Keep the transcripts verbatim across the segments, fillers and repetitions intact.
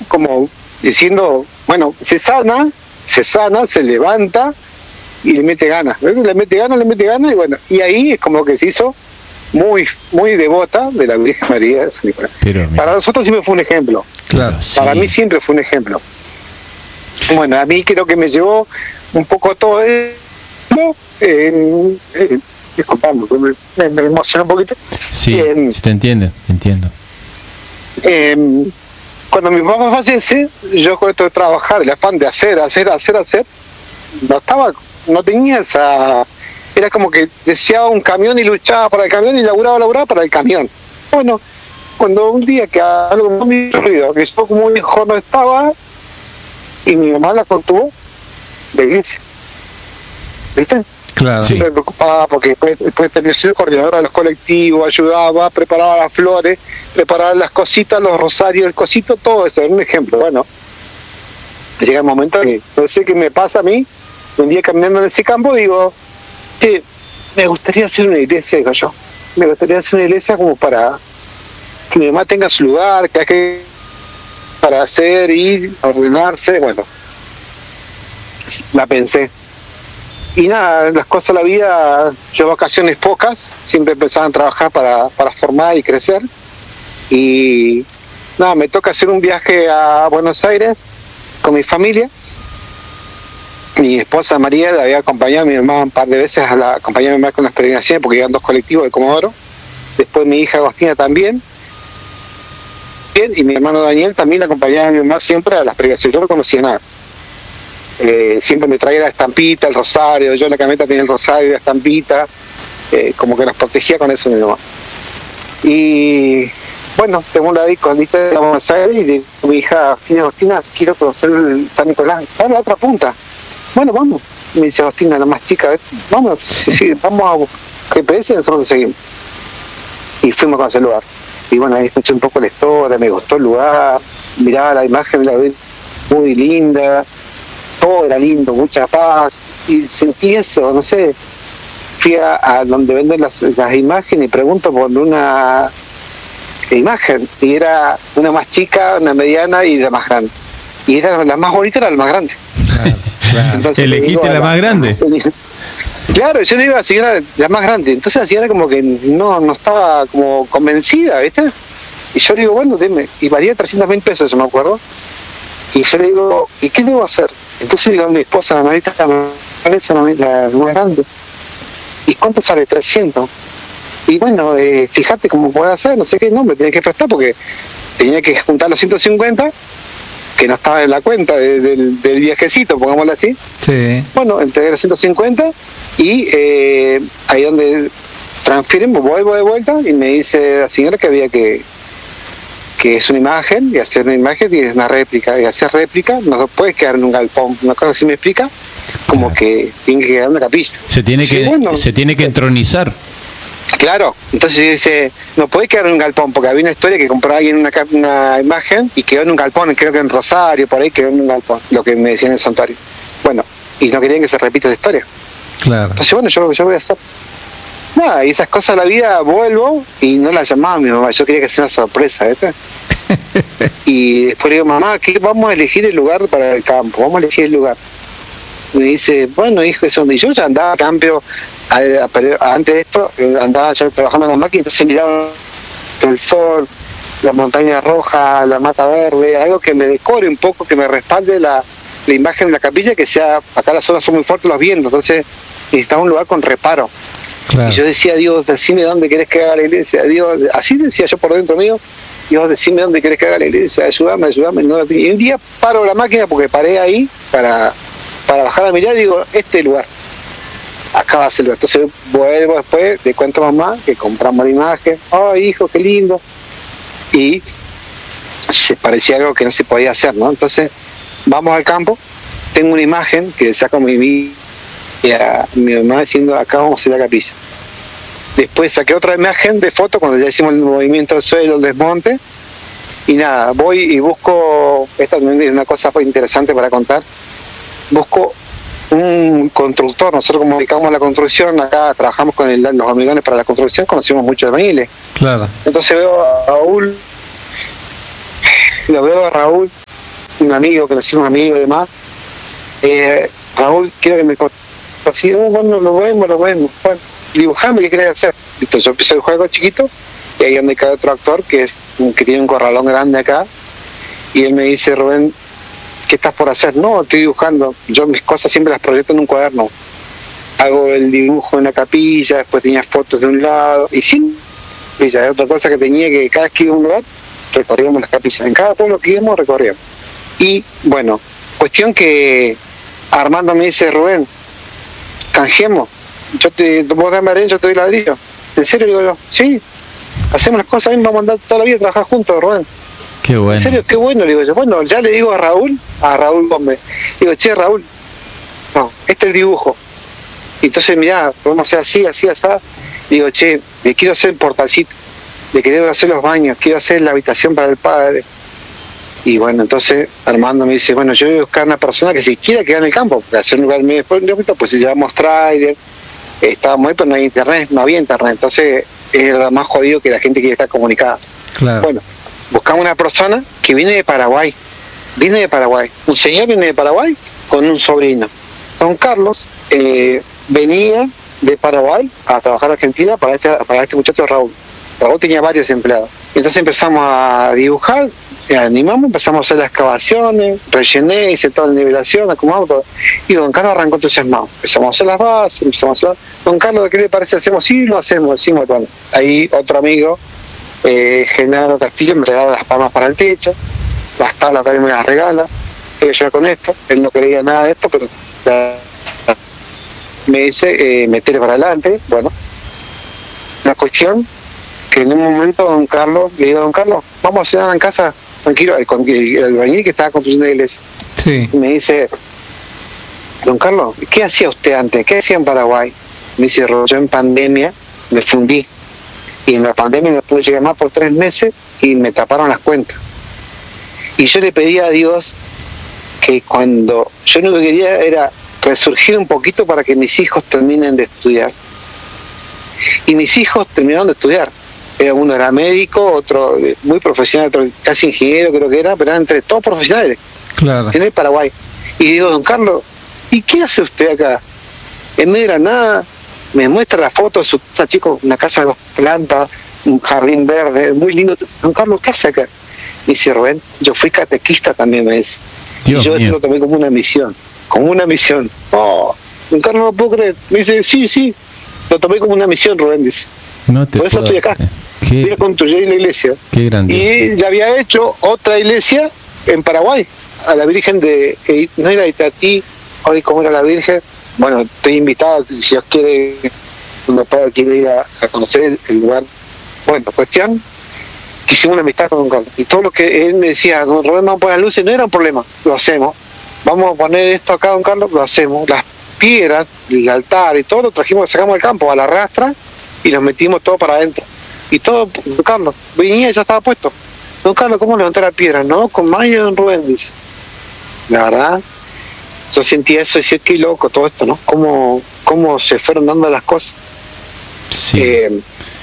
como diciendo, bueno, se sana, se sana, se levanta y le mete ganas, ¿ves? le mete ganas, le mete ganas, y bueno, y ahí es como que se hizo muy muy devota de la Virgen María de San Nicolás. Pero, para nosotros siempre fue un ejemplo. Claro, sí. Para mí siempre fue un ejemplo. Bueno, a mí creo que me llevó un poco todo esto. Eh, eh, disculpame, me, me emocionó un poquito. Sí, eh, te entiendo, te entiendo. Eh, cuando mi papá fallece, yo con esto de trabajar, el afán de hacer, hacer, hacer, hacer, no estaba, no tenía esa... Era como que deseaba un camión y luchaba para el camión y laburaba, laburaba para el camión. Bueno, cuando un día que algo muy ruido, que yo como un hijo no estaba, y mi mamá la contuvo de iglesia. ¿Viste? Claro. Sí. Me preocupaba porque después, después tenía sido coordinadora de los colectivos, ayudaba, preparaba las flores, preparaba las cositas, los rosarios, el cosito, todo eso, era un ejemplo. Bueno, llega el momento que no sé qué me pasa a mí, un día caminando en ese campo, digo, eh, me gustaría hacer una iglesia, digo yo, me gustaría hacer una iglesia como para que mi mamá tenga su lugar, que hay que para hacer, ir, ordenarse, bueno, la pensé. Y nada, las cosas de la vida, yo vacaciones pocas, siempre empezaba a trabajar para, para formar y crecer. Y nada, me toca hacer un viaje a Buenos Aires con mi familia. Mi esposa María la había acompañado a mi mamá un par de veces, a la, acompañé a mi mamá con las peregrinaciones porque iban dos colectivos de Comodoro. Después mi hija Agostina también. Y mi hermano Daniel también la acompañaba a mi mamá siempre a las peregrinaciones. Yo no conocía nada. Eh, siempre me traía la estampita, el rosario, yo en la camioneta tenía el rosario y la estampita, eh, como que nos protegía con eso mi mamá. Y bueno, tengo un ladico de la Buenos Aires y de mi hija Agostina, Agostina, quiero conocer el San Nicolás, a la otra punta. Bueno, vamos, me dice Agostina, la más chica, vamos, sí, sí, vamos a G P S y nosotros seguimos. Y fuimos a conocer el lugar. Y bueno, ahí escuché un poco la historia, me gustó el lugar, miraba la imagen, la vi muy linda. Todo era lindo, mucha paz, y sentí eso, no sé, fui a, a donde venden las, las imágenes y pregunto por una imagen, y era una más chica, una mediana y la más grande, y era la más bonita, era la más grande. Claro, claro. Entonces, ¿elegiste la, la más grande? Claro, yo le digo a la señora la más grande, entonces la señora como que no, no estaba como convencida, ¿viste? Y yo le digo, bueno, dime, y valía trescientos mil pesos, yo me acuerdo. Y yo le digo, ¿y qué debo hacer? Entonces le digo a mi esposa, la marita, la más grande. ¿Y cuánto sale? trescientos. Y bueno, eh, fíjate cómo puede hacer, no sé qué, no, me tenía que prestar porque tenía que juntar los ciento cincuenta, que no estaba en la cuenta de, de, del viajecito, pongámoslo así. Sí. Bueno, entregué los ciento cincuenta y eh, ahí donde transfieren, vuelvo de vuelta y me dice la señora que había que... que es una imagen, y hacer una imagen y es una réplica, y hacer réplica no puedes quedar en un galpón, una cosa así me explica, como claro. Que tiene que quedar en una capilla. Se tiene que, bueno, se tiene que entronizar. Claro, entonces dice, no puede quedar en un galpón, porque había una historia que compró alguien una, una imagen y quedó en un galpón, creo que en Rosario, por ahí quedó en un galpón, lo que me decían en el santuario. Bueno, y no querían que se repita esa historia. Claro. Entonces bueno, yo, yo voy a hacer... Nada, y esas cosas de la vida vuelvo y no la llamaba a mi mamá, yo quería que sea una sorpresa, ¿viste? Y después le digo, mamá, aquí vamos a elegir el lugar para el campo, vamos a elegir el lugar. Y me dice, bueno, hijo, eso. Y yo ya andaba a cambio, a, a, antes de esto, andaba ya trabajando en la máquina, entonces miraba el sol, la montaña roja, la mata verde, algo que me decore un poco, que me respalde la, la imagen de la capilla, que sea, acá las zonas son muy fuertes los vientos, entonces necesitaba un lugar con reparo. Claro. Y yo decía, Dios, decime dónde querés que haga la iglesia, Dios, así decía yo por dentro mío, Dios, decime dónde querés que haga la iglesia, ayúdame, ayúdame. No, y un día paro la máquina porque paré ahí para, para bajar a mirar y digo, este lugar, acá va a ser el lugar. Entonces vuelvo después, le cuento a mamá que compramos la imagen, oh hijo, qué lindo, y se parecía algo que no se podía hacer, ¿no? Entonces vamos al campo, tengo una imagen que saco mi mi y a mi mamá diciendo, acá vamos a hacer la capilla. Después saqué otra imagen de foto cuando ya hicimos el movimiento del suelo, el desmonte, y nada, voy y busco, esta también es una cosa interesante para contar, busco un constructor, nosotros como dedicamos a la construcción, acá trabajamos con el, los hormigones para la construcción, conocimos mucho de albañiles. Claro. Entonces veo a Raúl, lo veo a Raúl, un amigo, que nos hicimos amigos y demás, eh, Raúl, quiero que me así, oh, bueno, lo vemos, lo vemos, bueno, dibujame, ¿qué querés hacer? Entonces yo empecé a dibujar con chiquito, y ahí donde cae otro actor, que es que tiene un corralón grande acá, y él me dice, Rubén, ¿qué estás por hacer? No, estoy dibujando, yo mis cosas siempre las proyecto en un cuaderno, hago el dibujo en la capilla, después tenía fotos de un lado, y sin capilla, otra cosa que tenía, que cada vez que iba a un lugar, recorríamos las capillas, en cada pueblo que íbamos recorríamos. Y bueno, cuestión que Armando me dice, Rubén, canjemos, yo te, vos dame arena, yo te doy ladrillo. ¿En serio? Digo yo, sí, hacemos las cosas bien, vamos a andar toda la vida a trabajar juntos, Rubén. Qué bueno. ¿En serio? Qué bueno, le digo yo. Bueno, ya le digo a Raúl, a Raúl Gómez, digo, che, Raúl, no, este es el dibujo. Y entonces, mirá, podemos hacer así, así, así. Digo, che, le quiero hacer el portalcito, le quiero hacer los baños, quiero hacer la habitación para el padre. Y bueno, entonces Armando me dice, bueno, yo voy a buscar una persona que si quiera quedar en el campo, porque hacer un lugar medio después, pues si llevamos trailer, estábamos ahí, pero no hay internet, no había internet, entonces era más jodido que la gente quiere estar comunicada. Claro. Bueno, buscamos una persona que viene de Paraguay, viene de Paraguay, un señor viene de Paraguay con un sobrino. Don Carlos eh, venía de Paraguay a trabajar a Argentina para este, para este muchacho Raúl. Raúl tenía varios empleados. Entonces empezamos a dibujar, animamos, empezamos a hacer las excavaciones, rellené, hice toda la nivelación, acomodamos todo. Y don Carlos arrancó entusiasmado. Empezamos a hacer las bases, empezamos a hacer... Don Carlos, ¿qué le parece? ¿Hacemos? Sí, lo hacemos, decimos, bueno. Ahí otro amigo, eh, Genaro Castillo, me regala las palmas para el techo, las tablas también me las regala, que yo con esto, él no quería nada de esto, pero la, me dice, eh, meterle para adelante, bueno. La cuestión que en un momento don Carlos, le digo, don Carlos, vamos a cenar en casa, tranquilo, el, el, el albañil que estaba construyendo la iglesia. Sí. Me dice, don Carlos, ¿qué hacía usted antes? ¿Qué hacía en Paraguay? Me dice, yo en pandemia me fundí, y en la pandemia no pude llegar más por tres meses y me taparon las cuentas. Y yo le pedí a Dios que cuando, yo lo que quería era resurgir un poquito para que mis hijos terminen de estudiar. Y mis hijos terminaron de estudiar. Uno era médico, otro muy profesional, otro casi ingeniero creo que era, pero eran entre todos profesionales. Claro. En el Paraguay. Y digo, don Carlos, ¿y qué hace usted acá? En medio de la nada, me muestra la foto de su casa, chico, una casa de dos plantas, un jardín verde, muy lindo. Don Carlos, ¿qué hace acá? Me dice, Rubén, yo fui catequista también, me dice. Dios y yo mío. esto lo tomé como una misión, como una misión. Oh, don Carlos, no puedo creer. Me dice, sí, sí, lo tomé como una misión, Rubén, dice. No te Por eso puedo... estoy acá. Qué... Voy a construir la iglesia. Qué grande. Y ya había hecho otra iglesia en Paraguay, a la Virgen de, eh, no era de Itatí, hoy cómo era la Virgen. Bueno, estoy invitado, si Dios quiere, cuando pueda, quiere ir a, a conocer el, el lugar. Bueno, cuestión, que hicimos una amistad con don Carlos. Y todo lo que él me decía, don Rubén, vamos a poner las luces, no era un problema, lo hacemos. Vamos a poner esto acá, don Carlos, lo hacemos. Las piedras, el altar y todo lo trajimos, lo sacamos del campo a la rastra y los metimos todo para adentro. Y todo, don Carlos, venía y ya estaba puesto. Don Carlos, ¿cómo levantar la piedra? No, con mayo don Rubén, dice. La verdad, yo sentía eso, decía, qué loco todo esto, ¿no? Cómo, cómo se fueron dando las cosas. Sí, eh,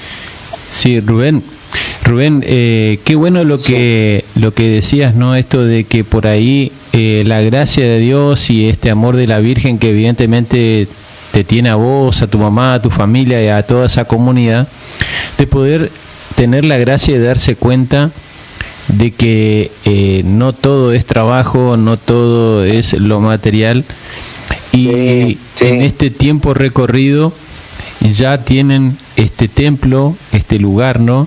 sí Rubén. Rubén, eh, qué bueno lo que sí. lo que decías, ¿no? Esto de que por ahí eh, la gracia de Dios y este amor de la Virgen que evidentemente te tiene a vos, a tu mamá, a tu familia y a toda esa comunidad, de poder tener la gracia de darse cuenta de que eh, no todo es trabajo, no todo es lo material, y sí, sí. En este tiempo recorrido ya tienen este templo, este lugar, ¿no?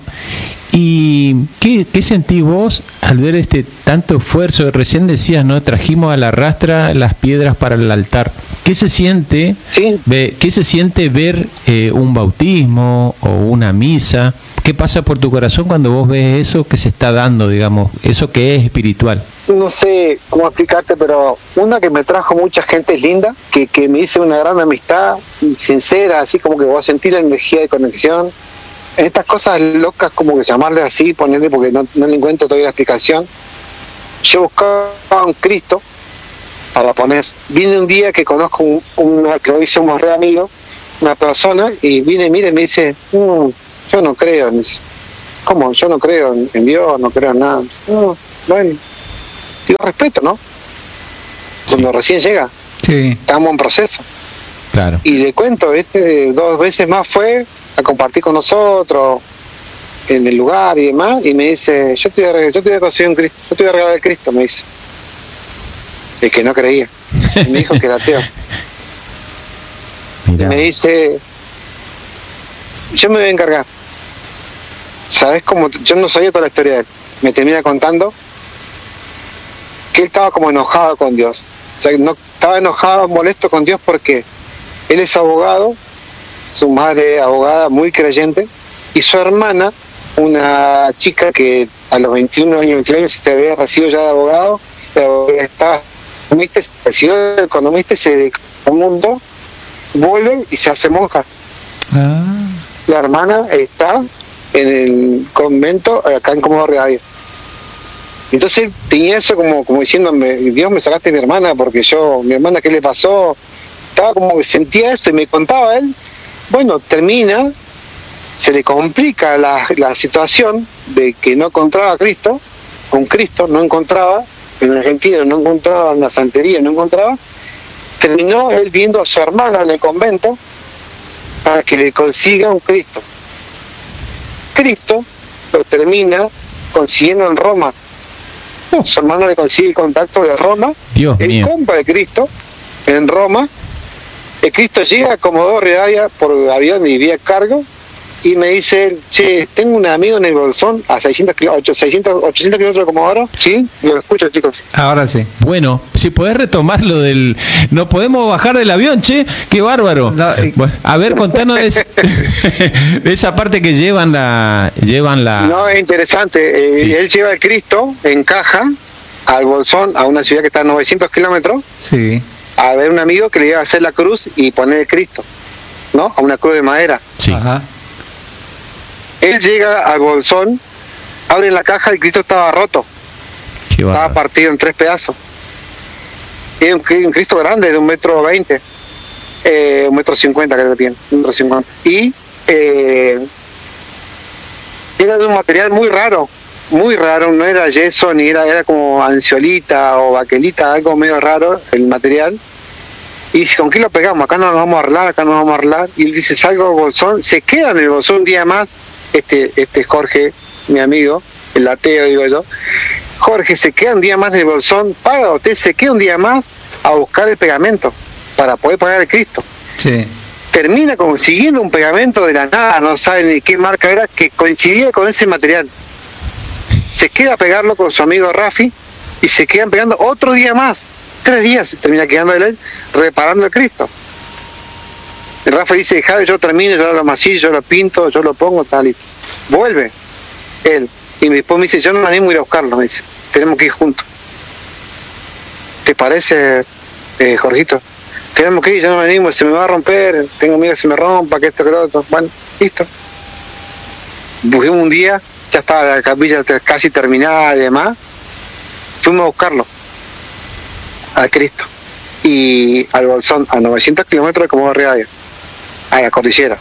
¿Y qué, qué sentís vos al ver este tanto esfuerzo? Recién decías, ¿no? Trajimos a la rastra las piedras para el altar. ¿Qué se siente? Sí. Ve, ¿Qué se siente ver eh, un bautismo o una misa? ¿Qué pasa por tu corazón cuando vos ves eso que se está dando, digamos, eso que es espiritual? No sé cómo explicarte, pero una que me trajo mucha gente linda, que, que me hizo una gran amistad, sincera, así como que vos sentís la energía de conexión. Estas cosas locas, como que llamarle así, ponerle, porque no, no le encuentro todavía la explicación. Yo buscaba un Cristo para poner. Vine un día que conozco un, una, que hoy somos re amigos, una persona, y vine, mire, me dice, mmm, yo no creo. ¿Cómo? Yo no creo en, en Dios, no creo en nada. No, bueno. Digo, respeto, ¿no? Cuando sí. recién llega. Sí. Estamos en proceso. Claro. Y le cuento, este dos veces más fue a compartir con nosotros en el lugar y demás, y me dice, yo te voy a, yo te voy a recibir un Cristo, yo te voy a regalar el Cristo, me dice. El que no creía. Y me dijo que era ateo. Y me dice, yo me voy a encargar. ¿Sabes cómo? Yo no sabía toda la historia de él. Me termina contando que él estaba como enojado con Dios. O sea, no estaba enojado, molesto con Dios porque él es abogado, su madre abogada, muy creyente, y su hermana, una chica que a los veintiún años, veintiún años se había recibido ya de abogado, pero estaba economista, se recibió de economista y se dedicó al mundo, vuelve y se hace monja. Ah. La hermana está en el convento acá en Comodoro Rivadavia. Entonces él tenía eso como, como diciéndome, Dios, me sacaste de mi hermana porque yo, mi hermana, ¿qué le pasó? Estaba como que sentía eso y me contaba él. Bueno, termina, se le complica la, la situación de que no encontraba a Cristo, con Cristo no encontraba, en Argentina no encontraba, en la santería no encontraba, terminó él viendo a su hermana en el convento para que le consiga un Cristo. Cristo lo termina consiguiendo en Roma. No, su hermano le consigue el contacto de Roma, Dios el mío. compa de Cristo en Roma. El Cristo llega a Comodoro Rivadavia por avión y vía cargo y me dice él, che, tengo un amigo en el Bolsón a seiscientos, seiscientos, ochocientos kilómetros de Comodoro. Sí, lo escucho, chicos. Ahora sí. Bueno, si podés retomar lo del... No podemos bajar del avión, che, qué bárbaro. No, eh. Bueno, a ver, contanos de, ese- de esa parte que llevan la... llevan la... No, es interesante. Eh, Sí. Él lleva el Cristo en caja al Bolsón, a una ciudad que está a novecientos kilómetros, Sí. a ver un amigo que le iba a hacer la cruz y poner el Cristo, ¿no? A una cruz de madera. Sí. Ajá. Él llega al Bolsón, abre la caja, el Cristo estaba roto, Qué estaba bárbaro. partido en tres pedazos. Es un, un Cristo grande, de un metro veinte, eh, un metro cincuenta creo que tiene, un metro cincuenta. Y eh, era de un material muy raro, muy raro, no era yeso, ni era, era como ansiolita o baquelita, algo medio raro el material. Y dice, ¿con qué lo pegamos? Acá no nos vamos a arreglar, acá no nos vamos a arreglar. Y él dice, salgo al Bolsón, se queda en el Bolsón un día más, este, este Jorge, mi amigo, el ateo digo yo, Jorge se queda un día más en el Bolsón, paga usted, se queda un día más a buscar el pegamento para poder pagar el Cristo. Sí. Termina consiguiendo un pegamento de la nada, no sabe ni qué marca era, que coincidía con ese material. Se queda a pegarlo con su amigo Rafi y se quedan pegando otro día más. Tres días se termina quedando él reparando el Cristo. El Rafa dice, Javi, yo termino, yo lo masillo, yo lo pinto, yo lo pongo, tal y vuelve él. Y después me dice, yo no me animo a ir a buscarlo, me dice, tenemos que ir juntos. ¿Te parece, eh, Jorgito? Tenemos que ir, yo no me animo, se me va a romper, tengo miedo que se me rompa, que esto, que lo otro. Bueno, listo. Busquemos un día, ya estaba la capilla casi terminada y demás. Fuimos a buscarlo, al Cristo, y al Bolsón, a novecientos kilómetros de Comodoro Rivadavia, a la cordillera.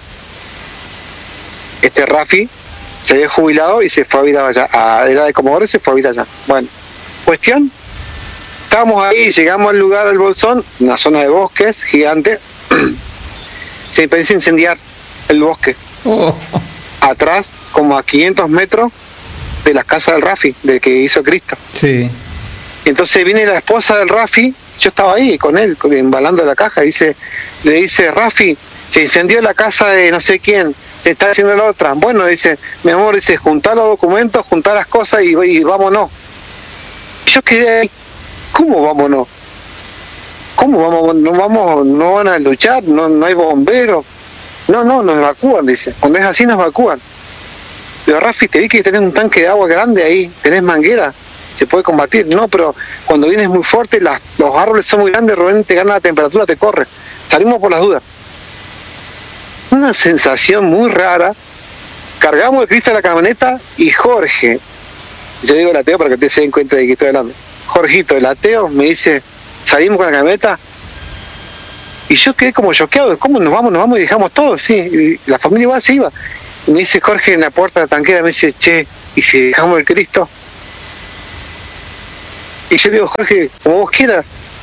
Este Rafi se había jubilado y se fue a vivir allá, a, era de Comodoro y se fue a vivir allá. Bueno, cuestión, estábamos ahí, llegamos al lugar del Bolsón, una zona de bosques gigante, se empieza a incendiar el bosque, Oh. atrás, como a quinientos metros de la casa del Rafi, del que hizo Cristo. Sí. Entonces viene la esposa del Rafi, yo estaba ahí con él, embalando la caja, y dice, le dice, Rafi, se incendió la casa de no sé quién, se está haciendo la otra. Bueno, dice, mi amor, dice, juntar los documentos, juntar las cosas y, y vámonos. Y yo quedé ahí, ¿cómo vámonos? ¿Cómo vamos? No vamos, no van a luchar, no, no hay bomberos. No, no, nos evacúan, dice. Cuando es así nos evacúan. Pero Rafi, te vi que tenés un tanque de agua grande ahí, tenés manguera, se puede combatir. No, pero cuando vienes muy fuerte, las, los árboles son muy grandes, Rubén, te gana la temperatura, te corre. Salimos por las dudas. Una sensación muy rara. Cargamos el Cristo de la camioneta y Jorge, yo digo el ateo para que ustedes se den cuenta de que estoy hablando. Jorgito, el ateo, me dice, salimos con la camioneta. Y yo quedé como choqueado, ¿cómo nos vamos? Nos vamos y dejamos todo, sí. Y la familia igual se iba. Y me dice Jorge en la puerta de la tanquera, me dice, che, ¿y si dejamos el Cristo? Y yo digo, Jorge, como vos quieras.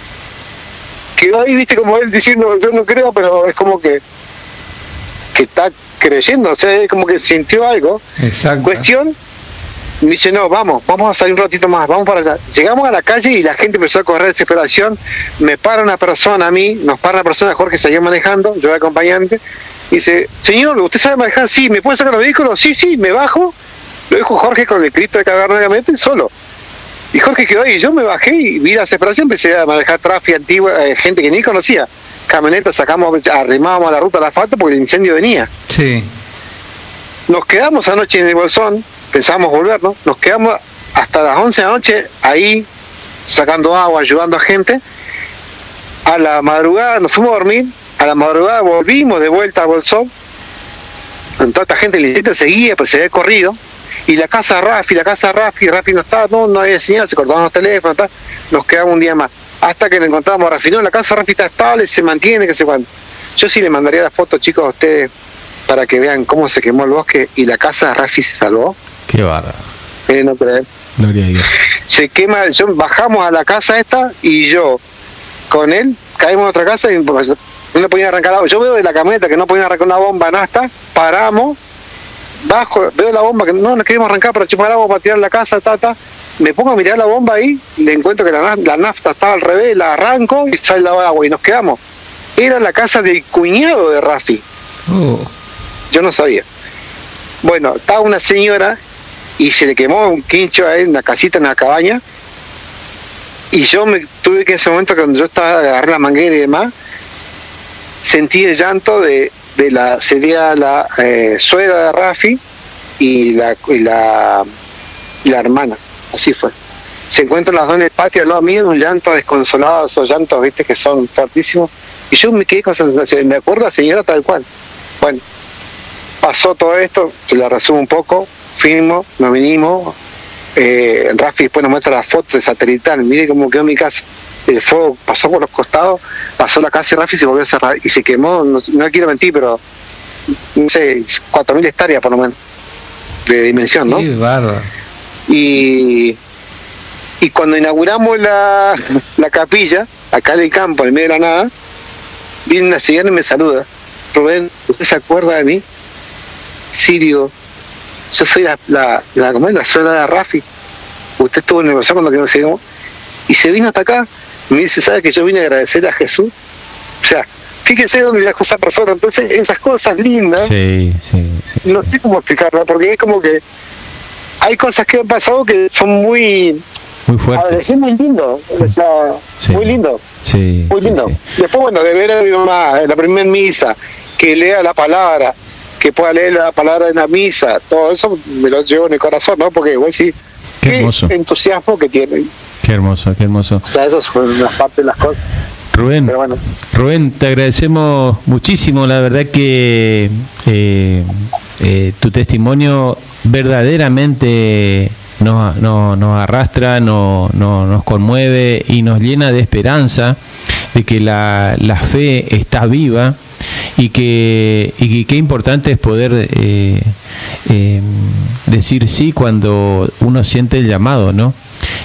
Quedó ahí, viste, como él diciendo, yo no creo, pero es como que que está creyendo, o sea, es como que sintió algo. Exacto. Cuestión, me dice, no, vamos, vamos a salir un ratito más, vamos para allá. Llegamos a la calle y la gente empezó a correr de desesperación. Me para una persona a mí, nos para una persona, Jorge seguía manejando, yo de acompañante, y dice, señor, ¿usted sabe manejar? Sí, ¿me puede sacar los vehículos? Sí, sí, me bajo. Lo dijo Jorge con el grito de cagar nuevamente, solo. Y Jorge quedó ahí, yo me bajé y vi la desesperación, empecé a manejar tráfico antigua, eh, gente que ni conocía. Camionetas, sacamos, arrimábamos a la ruta del asfalto porque el incendio venía. Sí. Nos quedamos anoche en el Bolsón, pensamos volvernos, nos quedamos hasta las once de la noche ahí, sacando agua, ayudando a gente. A la madrugada nos fuimos a dormir, a la madrugada volvimos de vuelta a Bolsón, con toda esta gente el incendio seguía, pero se había corrido. Y la casa de Rafi, la casa de Rafi, Rafi no estaba, no, no había señal, se cortaban los teléfonos, tal. Nos quedamos un día más. Hasta que le encontramos a Rafi, no, la casa de Rafi está estable, se mantiene, que se cuando. Yo sí le mandaría la foto, chicos, a ustedes, para que vean cómo se quemó el bosque y la casa de Rafi se salvó. Qué bárbaro. Eh, no creer. Gloria a Dios. Se quema, yo, bajamos a la casa esta y yo, con él, caímos en otra casa y no le podían arrancar la. Yo veo de la camioneta que no podían arrancar una bomba nasta, paramos. Bajo, veo la bomba que no nos queríamos arrancar para chupar agua, para tirar la casa, ta, ta. Me pongo a mirar la bomba ahí, le encuentro que la, la nafta estaba al revés, la arranco y sale la agua y nos quedamos. Era la casa del cuñado de Rafi. Oh. Yo no sabía. Bueno, estaba una señora y se le quemó un quincho ahí en la casita, en la cabaña. Y yo me tuve que en ese momento, cuando yo estaba, agarré la manguera y demás, sentí el llanto de de la sería la eh, suegra de Rafi y la y la y la hermana, así fue. Se encuentran las dos en el patio al lado mío, un llanto desconsolado, esos llantos, viste, que son fortísimos, y yo me quedé con esa sensación, me acuerdo a la señora tal cual. Bueno, pasó todo esto, se la resumo un poco, fuimos, nos vinimos, eh, Rafi después nos muestra la foto de satelital, mire cómo quedó mi casa. El fuego pasó por los costados, pasó la casa y Rafi se volvió a cerrar y se quemó, no, no quiero mentir, pero no sé, cuatro mil hectáreas por lo menos de dimensión, ¿no? Qué bárbaro. Y, y cuando inauguramos la, la capilla, acá en el campo, en el medio de la nada, viene una señora y me saluda. Rubén, ¿usted se acuerda de mí? Sí, digo, yo soy la, la, la, ¿cómo es? La suegra de Rafi. Usted estuvo en el negocio cuando nos seguimos. Y se vino hasta acá. Me dice, ¿sabe que yo vine a agradecer a Jesús? O sea, fíjese dónde viajó esa persona. Entonces, esas cosas lindas, sí, sí, sí, no sí. sé cómo explicarla, porque es como que hay cosas que han pasado que son muy... Muy A ver, fuertes. es muy lindo, o sea, Sí. muy lindo, Sí, muy sí, lindo. sí. Después, bueno, de ver a mi mamá en la primera misa, que lea la palabra, que pueda leer la palabra en la misa, todo eso me lo llevo en el corazón, ¿no? Porque, voy a decir, Qué qué hermoso. entusiasmo que tienen. Qué hermoso, qué hermoso. O sea, eso son una parte de las cosas. Rubén, Pero bueno. Rubén, te agradecemos muchísimo, la verdad que eh, eh, tu testimonio verdaderamente nos, nos, nos arrastra, nos, nos, nos conmueve y nos llena de esperanza de que la, la fe está viva y que y qué importante es poder eh, eh, decir sí cuando uno siente el llamado, ¿no?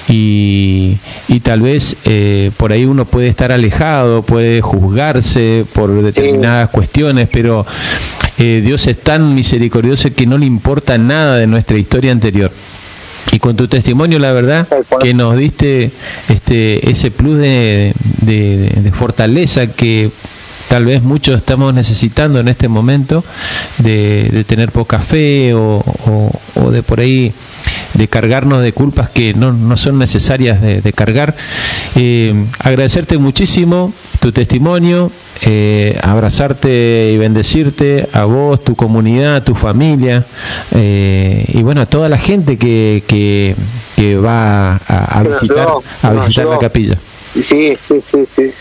Y, y tal vez eh, por ahí uno puede estar alejado, puede juzgarse por determinadas sí. cuestiones, pero eh, Dios es tan misericordioso que no le importa nada de nuestra historia anterior. Y con tu testimonio, la verdad, que nos diste este ese plus de, de, de fortaleza que tal vez muchos estamos necesitando en este momento, de, de tener poca fe o, o, o de por ahí de cargarnos de culpas que no, no son necesarias de, de cargar. Eh, agradecerte muchísimo tu testimonio, eh, abrazarte y bendecirte a vos, tu comunidad, tu familia, eh, y bueno, a toda la gente que, que, que va a, a visitar, a visitar la capilla. Sí, sí, sí, sí.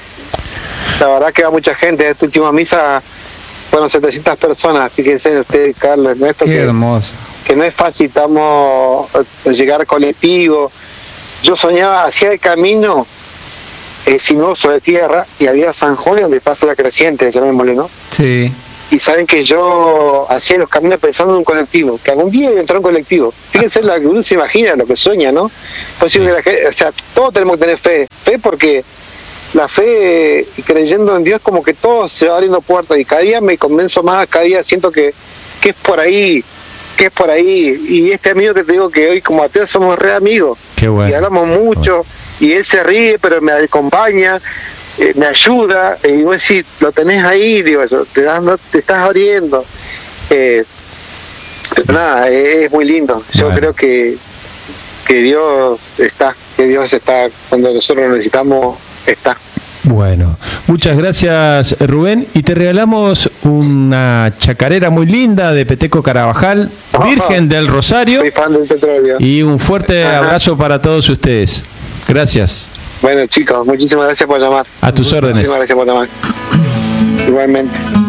La verdad que va mucha gente. Esta última misa fueron setecientas personas. Fíjense ustedes, Carlos, Ernesto. Qué que, hermoso. Que no es fácil, estamos a llegar colectivo. Yo soñaba, hacía el camino eh, sinuoso de tierra y había San Juan donde pasa la creciente, llamémosle, ¿no? Sí. y saben que yo hacía los caminos pensando en un colectivo, que algún día iba a entrar un colectivo. Fíjense lo que uno se imagina, lo que sueña, ¿no? Pues, sí. la gente, o sea, todos tenemos que tener fe, fe porque la fe y creyendo en Dios como que todo se va abriendo puertas, y cada día me convenzo más, cada día siento que, que es por ahí, que es por ahí, y este amigo que te digo que hoy como ateo somos re amigos. Qué bueno. Y hablamos mucho, bueno. Y él se ríe, pero me acompaña, eh, me ayuda, y vos decís, lo tenés ahí, digo yo, te, das, te estás abriendo. Eh, pero nada, es, es muy lindo. Yo bueno. creo que, que Dios está, que Dios está, cuando nosotros lo necesitamos, está. Bueno, muchas gracias, Rubén, y te regalamos una chacarera muy linda de Peteco Carabajal, oh, Virgen del Rosario. Soy fan del petróleo. Y un fuerte Ajá. abrazo para todos ustedes. Gracias. Bueno, chicos, muchísimas gracias por llamar. A tus órdenes. Muchísimas gracias por llamar. Igualmente.